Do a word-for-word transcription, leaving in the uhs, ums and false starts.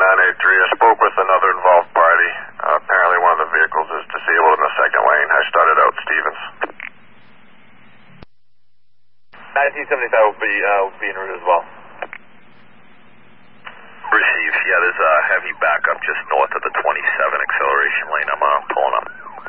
nine eight three. I spoke with another involved party. Uh, apparently one of the vehicles is disabled in the second lane. I started out Stevens. nineteen seventy-five will be, uh, will be en route as well. Received. Yeah, there's a heavy backup just north of the twenty-seven acceleration lane. I'm uh,